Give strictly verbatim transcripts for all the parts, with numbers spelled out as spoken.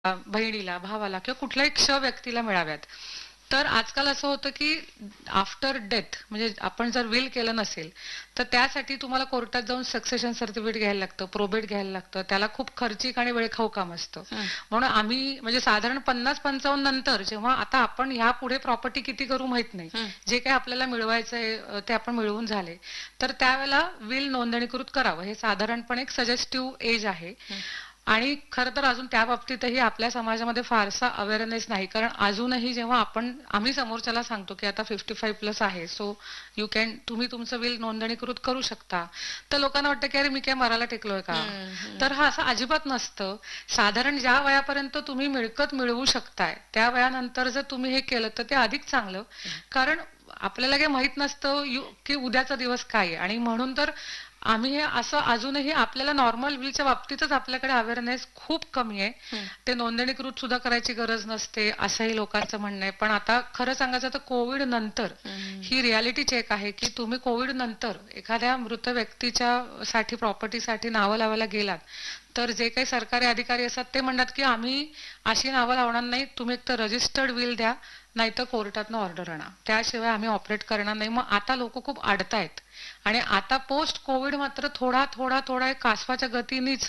अ, बहिणीला, भावाला किंवा कुठल्याही क्ष व्यक्तीला मिळाव्यात. तर आजकाल असं होतं की आफ्टर डेथ म्हणजे आपण जर विल केलं नसेल, तर त्यासाठी तुम्हाला कोर्टात जाऊन सक्सेशन सर्टिफिकेट घ्यायला लागतं, प्रोबेट घ्यायला लागतं. त्याला खूप खर्चिक आणि वेळखाऊ काम असतं. हं. म्हणून आम्ही म्हणजे साधारण पन्नास पंचावन्न नंतर जेव्हा आता आपण ह्यापुढे प्रॉपर्टी किती करू माहित नाही. हं. जे काही आपल्याला मिळवायचंय अ, ते आपण मिळवून झाले. तर त्यावेळेला विल नोंदणीकृत करावं. हे साधारणपणे एक सजेस्टिव्ह एज आहे. हं. आणि खरं तर अजून त्या बाबतीतही आपल्या समाजामध्ये फारसा अवेअरनेस नाही. कारण अजूनही जेव्हा आपण आम्ही समोरच्याला सांगतो की आता पन्नास प्लस आहे, सो यू कॅन तुम्ही तुमचं विल नोंदणीकृत करू शकता. तर लोकांना वाटतं की अरे मी काय मरायला टेकलोय का? हं, हं. तर हा असं अजिबात नसतं. साधारण ज्या वयापर्यंत तुम्ही मिळकत मिळवू शकताय, त्या वयानंतर जर तुम्ही हे केलं तर ते अधिक चांगलं. कारण आपल्याला काही माहित नसतं यु की उद्याचा दिवस काय आहे आणि म्हणून तर आम्ही हे असं अजूनही आपल्याला नॉर्मल विलच्या बाबतीतच आपल्याकडे अवेअरनेस खूप कमी आहे. हं. ते नोंदणीकृत सुद्धा करायची गरज नसते असंही लोकांचं म्हणणं आहे. पण आता खरं सांगायचं तर कोविड नंतर हं. ही रियालिटी चेक आहे की तुम्ही कोविड नंतर एखाद्या मृत व्यक्तीच्या साठी प्रॉपर्टीसाठी नावं लावायला गेलात, तर जे काही सरकारी अधिकारी असतात ते म्हणतात की आम्ही अशी नावं लावणार नाही. तुम्ही एक तर रजिस्टर्ड विल द्या, नाहीतर कोर्टातनं ऑर्डर आणा. त्याशिवाय आम्ही ऑपरेट करणार नाही. मग आता लोक खूप अडतायत. आणि आता पोस्ट कोविड मात्र थोडा थोडा थोडा एक कासवाच्या गतीनेच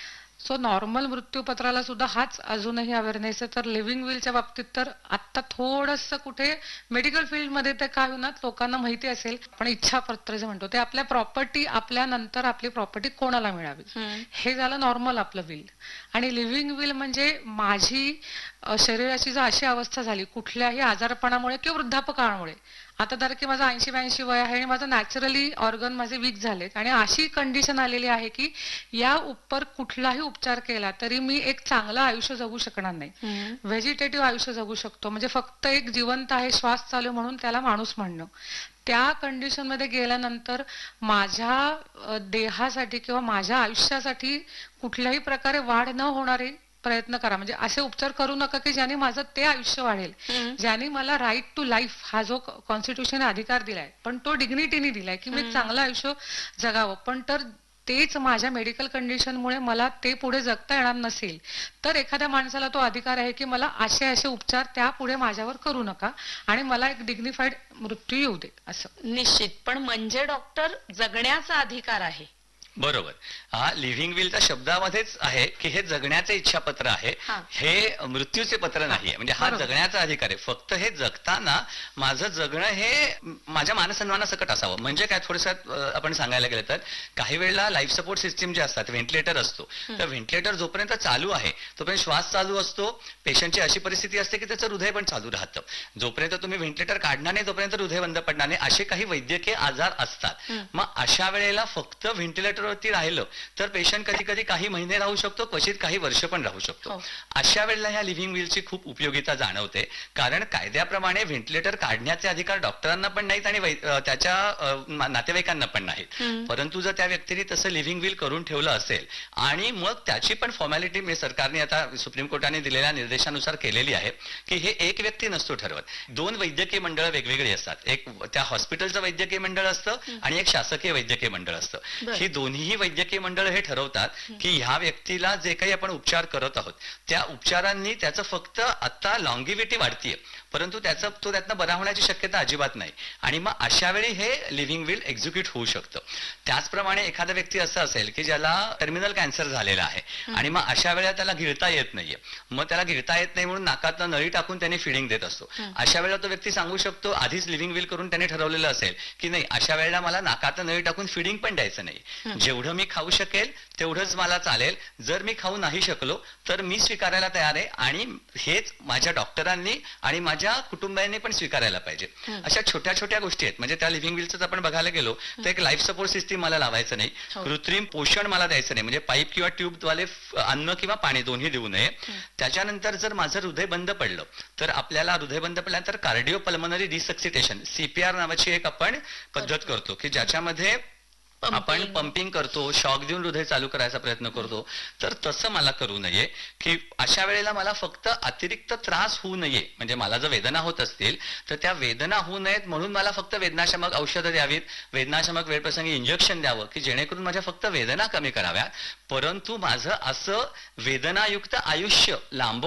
सो नॉर्मल मृत्यूपत्राला सुद्धा हाच अजूनही अवेअरनेस आहे. तर लिव्हिंग विलच्या बाबतीत तर आता थोडंसं कुठे मेडिकल फील्डमध्ये ते काय होणार लोकांना माहिती असेल, पण इच्छापत्र जे म्हणतो ते आपल्या प्रॉपर्टी आपल्या नंतर आपली प्रॉपर्टी कोणाला मिळावी, हं. हे झालं नॉर्मल आपलं विल. आणि लिव्हिंग विल म्हणजे माझी अ, शरीराची जर अशी अवस्था झाली कुठल्याही आजारपणामुळे किंवा वृद्धापकाळामुळे, आता तर की माझं ऐंशी ब्याऐंशी वय आहे आणि माझं नॅचरली ऑर्गन माझे वीक झालेत आणि अशी कंडिशन आलेली आहे की या उपर कुठलाही उपचार केला तरी मी एक चांगलं आयुष्य जगू शकणार नाही. हं. व्हेजिटेटिव्ह आयुष्य जगू शकतो म्हणजे फक्त एक जिवंत आहे, श्वास चालू आहे म्हणून त्याला माणूस म्हणणं. त्या कंडिशन मध्ये गेल्यानंतर माझ्या अ, देहासाठी किंवा माझ्या आयुष्यासाठी कुठल्याही प्रकारे वाढ न होणारे प्रयत्न करा. म्हणजे असे उपचार करू नका की ज्याने माझं ते आयुष्य वाढेल, हं. ज्याने मला राईट टू लाईफ हा जो कॉन्स्टिट्यूशन अधिकार दिलाय, पण तो डिग्निटीने दिलाय की मी एक हं. चांगलं आयुष्य जगावं. पण तर तेच माझ्या मेडिकल कंडिशनमुळे मला ते पुढे जगता येणार नसेल, तर एखाद्या माणसाला तो अधिकार आहे की मला असे असे उपचार त्यापुढे माझ्यावर करू नका आणि मला एक डिग्निफाईड मृत्यू येऊ दे असं. निश्चित. पण म्हणजे डॉक्टर जगण्याचा अधिकार आहे. बरोबर. हा लिव्हिंग विलच्या शब्दामध्येच आहे की हे जगण्याचे इच्छापत्र आहे, हां. हे मृत्यूचे पत्र नाहीये. म्हणजे हा बरोबर. जगण्याचा अधिकार आहे. फक्त हे जगताना माझं जगणं हे माझ्या मानसन्मानासकट असावं. म्हणजे काय थोडंसं अ, आपण सांगायला गेलं तर काही वेळेला लाईफ सपोर्ट सिस्टीम जे असतात, व्हेंटिलेटर असतो, तर व्हेंटिलेटर जोपर्यंत चालू आहे तोपर्यंत श्वास चालू असतो. पेशंटची अशी परिस्थिती असते की त्याचं हृदय पण चालू राहतं. जोपर्यंत तुम्ही व्हेंटिलेटर काढणार नाही तोपर्यंत हृदय बंद पडणार नाही. असे काही वैद्यकीय आजार असतात. हं. मग अशा वेळेला फक्त व्हेंटिलेटर वरती राहिलं तर पेशंट कधी कधी काही महिने राहू शकतो, क्वचित काही वर्ष पण राहू शकतो. हो. अशा वेळेला ह्या लिव्हिंग विलची खूप उपयोगिता जाणवते. कारण कायद्याप्रमाणे व्हेंटिलेटर काढण्याचे अधिकार डॉक्टरांना पण नाहीत आणि वै- अ, त्याच्या अ, नातेवाईकांना पण नाहीत. हं. परंतु जर त्या व्यक्तीने तसं लिव्हिंग विल करून ठेवलं असेल आणि मग त्याची पण फॉर्मॅलिटी मी सरकारने आता सुप्रीम कोर्टाने दिलेल्या निर्देशानुसार केलेली आहे की हे एक व्यक्ती नसतो ठरवत. दोन वैद्यकीय मंडळ वेगवेगळी असतात. एक त्या हॉस्पिटलचं वैद्यकीय मंडळ असतं आणि एक शासकीय वैद्यकीय मंडळ असतं. बरं. ही दोन्ही वैद्यकीय मंडळ हे ठरवतात की ह्या व्यक्तीला जे काही आपण उपचार करत आहोत त्या उपचारांनी त्याचं फक्त आता लॉंगिव्हिटी वाढतीये, परंतु त्याचं तो त्यातनं बरा होण्याची शक्यता अजिबात नाही. आणि मग अशा वेळी हे लिव्हिंग विल एक्झिक्यूट होऊ शकतं. त्याचप्रमाणे एखादा व्यक्ती असं असेल की ज्याला टर्मिनल कॅन्सर झालेला आहे आणि मग अशा वेळेला त्याला गिळता येत नाहीये, मग त्याला गिळता येत नाही म्हणून नाकातनं नळी टाकून त्याने फिडिंग देत असतो. अशा वेळेला तो व्यक्ती सांगू शकतो, आधीच लिव्हिंग विल करून त्याने ठरवलेलं असेल की नाही अशा वेळेला मला नाकातनं नळी टाकून फिडिंग पण द्यायचं नाही, जेवढं मी खाऊ शकेल तेवढंच मला चालेल. जर मी खाऊ नाही शकलो तर मी स्वीकारायला तयार आहे आणि हेच माझ्या डॉक्टरांनी आणि माझ्या कुटुंबियांनी पण स्वीकारायला पाहिजे. अशा छोट्या छोट्या गोष्टी आहेत. म्हणजे त्या लिव्हिंग विलच आपण बघायला गेलो तर एक लाईफ सपोर्ट सिस्टीम मला लावायचं नाही, हो. कृत्रिम पोषण मला द्यायचं नाही, म्हणजे पाईप किंवा ट्यूबद्वारे अन्न किंवा पाणी दोन्ही देऊ नये. त्याच्यानंतर जर माझं हृदय बंद पडलं तर आपल्याला हृदय बंद पडल्यानंतर कार्डिओ पल्मनरी रिसक्सिटेशन सीपीआर नावाची एक आपण पद्धत करतो की ज्याच्यामध्ये आपण पंपिंग. पंपिंग करतो, शॉक देऊन हृदय चालू करायचा प्रयत्न करतो. तर तसं मला करू नये की अशा वेळेला मला फक्त अतिरिक्त त्रास होऊ नये. म्हणजे मला जर वेदना होत असतील तर त्या वेदना होऊ नयेत म्हणून मला फक्त वेदनाशमक औषधं द्यावीत, वेदनाशमक वेळप्रसंगी इंजेक्शन द्यावं की जेणेकरून माझ्या फक्त वेदना कमी कराव्यात. परंतु माझं असं वेदनायुक्त आयुष्य लांब